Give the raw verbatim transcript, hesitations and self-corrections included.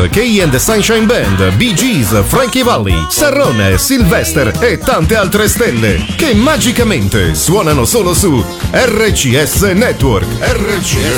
Club, Key and the Sunshine Band, Bee Gees, Frankie Valli, Sarrone, Sylvester e tante altre stelle che magicamente suonano solo su R C S Network. R C S